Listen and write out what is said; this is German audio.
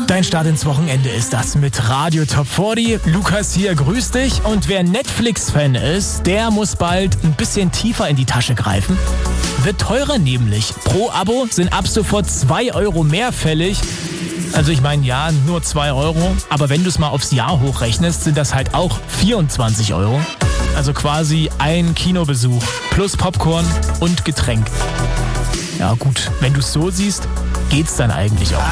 Dein Start ins Wochenende ist das mit Radio Top 40. Lukas hier, grüß dich. Und wer Netflix-Fan ist, der muss bald ein bisschen tiefer in die Tasche greifen. Wird teurer nämlich. Pro Abo sind ab sofort 2 Euro mehr fällig. Also ich meine, ja, nur 2 Euro. Aber wenn du es mal aufs Jahr hochrechnest, sind das halt auch 24 Euro. Also quasi ein Kinobesuch plus Popcorn und Getränk. Ja gut, wenn du es so siehst, geht's dann eigentlich auch.